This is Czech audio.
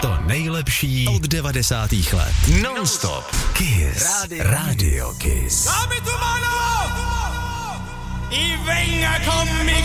To nejlepší od 90. let. Non-stop. Kiss. Radio Kiss. I venga con mi